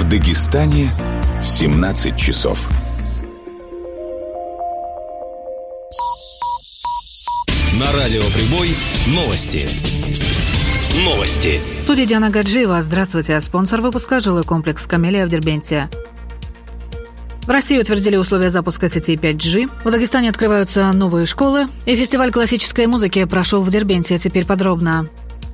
В Дагестане 17 часов. На радио «Прибой» новости. В студии Диана Гаджиева. Здравствуйте. Спонсор выпуска — жилой комплекс «Камелия» в Дербенте. В России утвердили условия запуска сетей 5G. В Дагестане открываются новые школы. И фестиваль классической музыки прошел в Дербенте. Теперь подробно.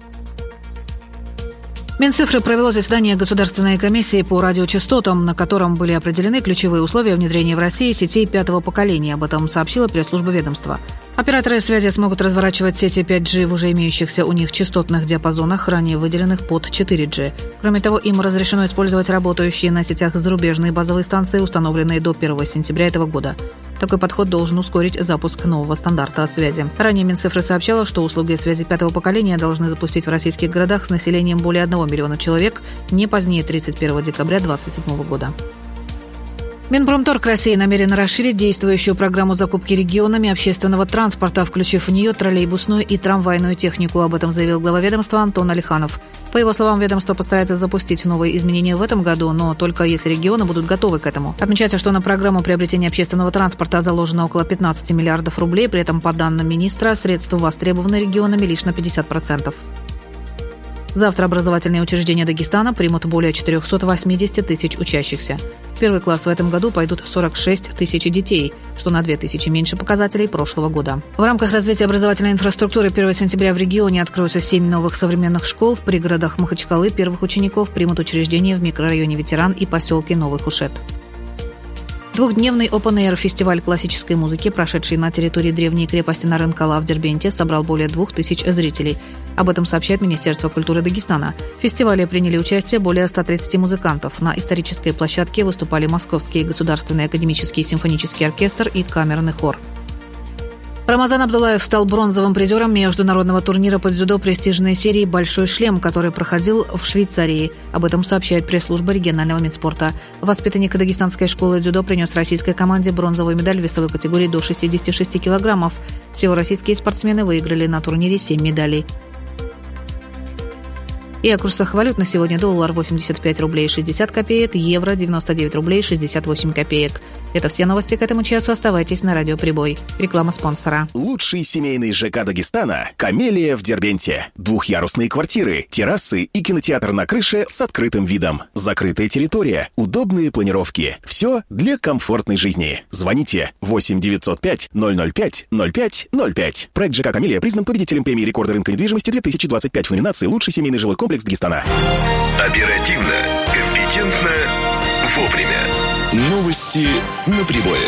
Минцифры провело заседание Государственной комиссии по радиочастотам, на котором были определены ключевые условия внедрения в России сетей пятого поколения. Об этом сообщила пресс-служба ведомства. Операторы связи смогут разворачивать сети 5G в уже имеющихся у них частотных диапазонах, ранее выделенных под 4G. Кроме того, им разрешено использовать работающие на сетях зарубежные базовые станции, установленные до 1 сентября этого года. Такой подход должен ускорить запуск нового стандарта связи. Ранее Минцифры сообщала, что услуги связи пятого поколения должны запустить в российских городах с населением более 1 миллиона человек не позднее 31 декабря 2027 года. Минпромторг России намерен расширить действующую программу закупки регионами общественного транспорта, включив в нее троллейбусную и трамвайную технику. Об этом заявил глава ведомства Антон Алиханов. По его словам, ведомство постарается запустить новые изменения в этом году, но только если регионы будут готовы к этому. Отмечается, что на программу приобретения общественного транспорта заложено около 15 миллиардов рублей, при этом, по данным министра, средства востребованы регионами лишь на 50%. Завтра образовательные учреждения Дагестана примут более 480 тысяч учащихся. В первый класс в этом году пойдут 46 тысяч детей, что на 2 тысячи меньше показателей прошлого года. В рамках развития образовательной инфраструктуры 1 сентября в регионе откроются 7 новых современных школ. В пригородах Махачкалы первых учеников примут учреждения в микрорайоне Ветеран и поселке Новый Хушет. Двухдневный Open-Air фестиваль классической музыки, прошедший на территории древней крепости Нарынкала в Дербенте, собрал более 2000 зрителей. Об этом сообщает Министерство культуры Дагестана. В фестивале приняли участие более 130 музыкантов. На исторической площадке выступали Московский государственный академический симфонический оркестр и камерный хор. Рамазан Абдулаев стал бронзовым призером международного турнира по дзюдо престижной серии «Большой шлем», который проходил в Швейцарии. Об этом сообщает пресс-служба регионального Минспорта. Воспитанник дагестанской школы дзюдо принес российской команде бронзовую медаль в весовой категории до 66 килограммов. Всего российские спортсмены выиграли на турнире 7 медалей. И о курсах валют на сегодня: доллар 85 рублей 60 копеек, евро 99 рублей 68 копеек. Это все новости к этому часу. Оставайтесь на радио «Прибой». Реклама спонсора. Лучший семейный ЖК Дагестана – «Камелия» в Дербенте. Двухъярусные квартиры, террасы и кинотеатр на крыше с открытым видом. Закрытая территория, удобные планировки. Все для комфортной жизни. Звоните 8 905 005 05 05. Проект ЖК «Камелия» признан победителем премии рекорда рынка недвижимости 2025 в номинации «Лучший семейный жилой комплекс Дагестана». Оперативно, компетентно, вовремя. Новости на Прибое.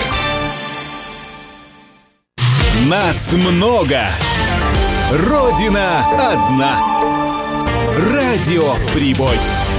Нас много. Родина одна. Радио «Прибой».